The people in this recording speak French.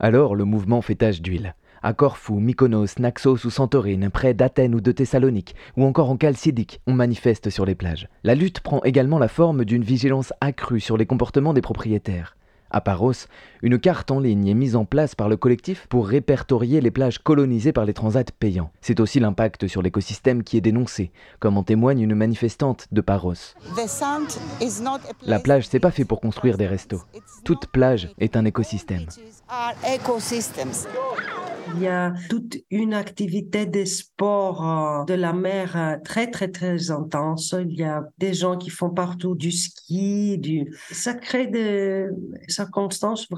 Alors le mouvement fait tache d'huile. À Corfou, Mykonos, Naxos ou Santorini, près d'Athènes ou de Thessalonique, ou encore en Chalcidique, on manifeste sur les plages. La lutte prend également la forme d'une vigilance accrue sur les comportements des propriétaires. À Paros, une carte en ligne est mise en place par le collectif pour répertorier les plages colonisées par les transats payants. C'est aussi l'impact sur l'écosystème qui est dénoncé, comme en témoigne une manifestante de Paros. La plage, c'est pas fait pour construire des restos. Toute plage est un écosystème. Il y a toute une activité de sport de la mer très, très, très intense. Il y a des gens qui font partout du ski, ça crée des circonstances